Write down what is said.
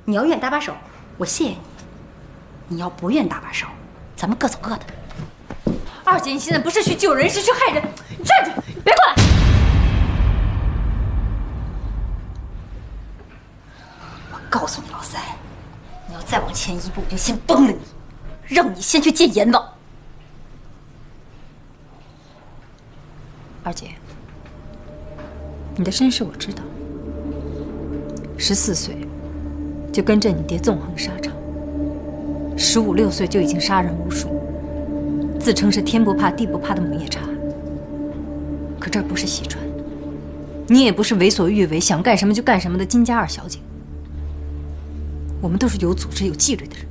你要愿搭把手，我谢谢你；你要不愿搭把手，咱们各走各的。 二姐，你现在不是去救人，是去害人！你站住！你别过来！ 我告诉你，老三，你要再往前一步，我就先崩了你，让你先去见阎王。 二姐，你的身世我知道。14岁就跟着你爹纵横沙场，15、16岁就已经杀人无数，自称是天不怕地不怕的母夜叉。可这儿不是西川，你也不是为所欲为、想干什么就干什么的金家二小姐。我们都是有组织、有纪律的人。